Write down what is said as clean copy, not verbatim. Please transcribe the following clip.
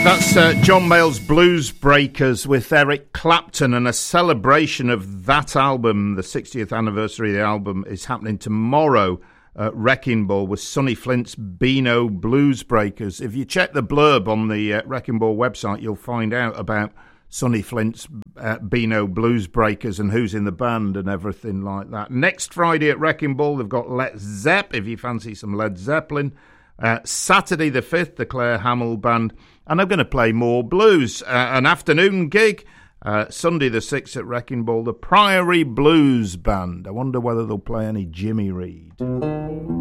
That's John Mayall's Blues Breakers with Eric Clapton, and a celebration of that album. The 60th anniversary of the album is happening tomorrow at Wrecking Ball with Sonny Flint's Beano Blues Breakers. If you check the blurb on the Wrecking Ball website, you'll find out about Sonny Flint's Beano Blues Breakers and who's in the band and everything like that. Next Friday at Wrecking Ball, they've got Led Zepp, if you fancy some Led Zeppelin. Saturday the 5th, the Claire Hamill Band. And I'm going to play more blues. An afternoon gig, Sunday the 6th at Wrecking Ball, the Priory Blues Band. I wonder whether they'll play any Jimmy Reed.